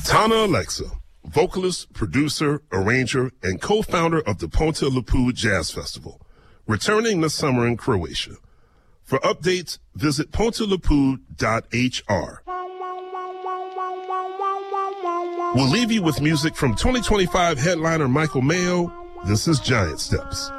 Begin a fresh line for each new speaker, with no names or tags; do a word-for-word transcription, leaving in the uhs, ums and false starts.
Tana Alexa, vocalist, producer, arranger, and co-founder of the Ponte Lupu Jazz Festival, returning this summer in Croatia. For updates, visit ponte lupu dot h r. We'll leave you with music from twenty twenty-five headliner Michael Mayo. This is Giant Steps.